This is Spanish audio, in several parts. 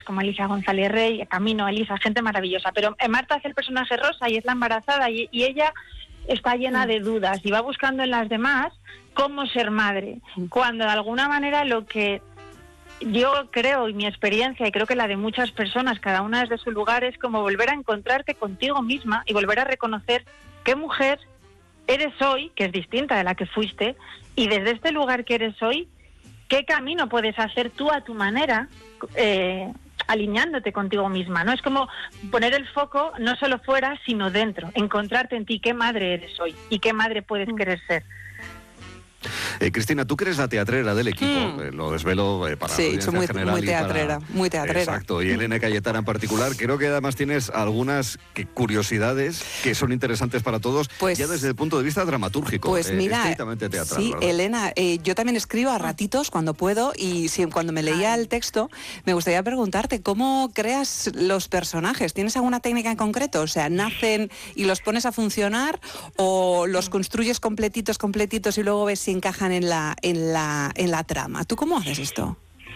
como Elisa González Rey, Camino, Elisa, gente maravillosa. Pero Marta hace el personaje Rosa y es la embarazada y ella está llena de dudas y va buscando en las demás cómo ser madre. Cuando de alguna manera lo que yo creo, y mi experiencia, y creo que la de muchas personas, cada una desde su lugar, es como volver a encontrarte contigo misma y volver a reconocer qué mujer eres hoy, que es distinta de la que fuiste, y desde este lugar que eres hoy, qué camino puedes hacer tú a tu manera, alineándote contigo misma, ¿no? Es como poner el foco no solo fuera, sino dentro, encontrarte en ti qué madre eres hoy y qué madre puedes querer ser. Cristina, tú que eres la teatrera del equipo, lo desvelo para la audiencia general. Muy teatrera, muy teatrera. Exacto, y Elena Cayetana en particular. Creo que además tienes algunas curiosidades que son interesantes para todos, pues, ya desde el punto de vista dramatúrgico, pues mira, estrictamente teatral. Sí, ¿verdad? Elena, yo también escribo a ratitos cuando puedo y cuando me leía el texto me gustaría preguntarte, ¿cómo creas los personajes? ¿Tienes alguna técnica en concreto? O sea, ¿nacen y los pones a funcionar o los construyes completitos y luego ves si encajan en la trama? ¿Tú cómo haces esto?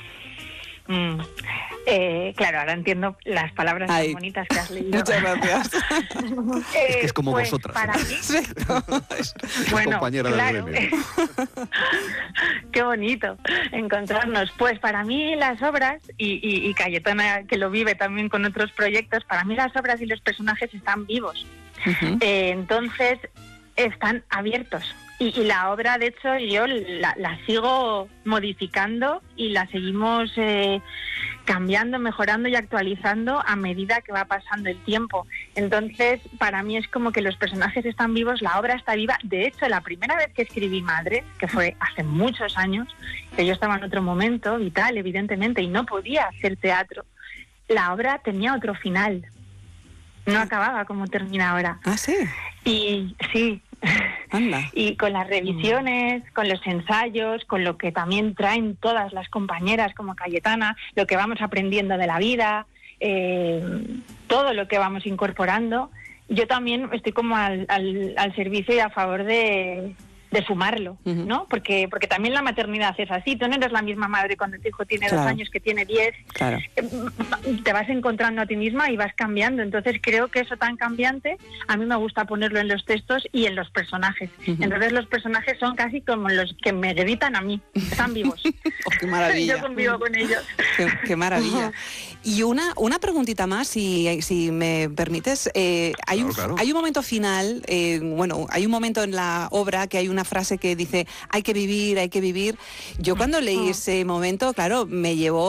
Claro, ahora entiendo las palabras tan bonitas que has leído. Muchas gracias. Es que es como pues, vosotras. Para mí, bueno, compañera claro. de Qué bonito encontrarnos. Pues para mí las obras, y Cayetana que lo vive también con otros proyectos, para mí las obras y los personajes están vivos. Entonces están abiertos. Y la obra, de hecho, yo la sigo modificando y la seguimos cambiando, mejorando y actualizando a medida que va pasando el tiempo. Entonces, para mí es como que los personajes están vivos, la obra está viva. De hecho, la primera vez que escribí Madre, que fue hace muchos años, que yo estaba en otro momento vital, evidentemente, y no podía hacer teatro, la obra tenía otro final. No acababa como termina ahora. ¿Ah, sí? Y sí. Anda. Y con las revisiones, con los ensayos, con lo que también traen todas las compañeras como Cayetana, lo que vamos aprendiendo de la vida, todo lo que vamos incorporando, yo también estoy como al servicio y a favor de sumarlo, ¿no? Porque también la maternidad es así. Tú no eres la misma madre cuando tu hijo tiene 2 años que tiene 10. Claro. Te vas encontrando a ti misma y vas cambiando. Entonces creo que eso tan cambiante, a mí me gusta ponerlo en los textos y en los personajes. Entonces los personajes son casi como los que me gritan a mí. Están vivos. Oh, ¡qué maravilla! Yo convivo con ellos. ¡Qué maravilla! Y una preguntita más, si me permites. Hay un momento final, hay un momento en la obra que hay una frase que dice hay que vivir. Yo cuando leí ese momento, claro, me llevó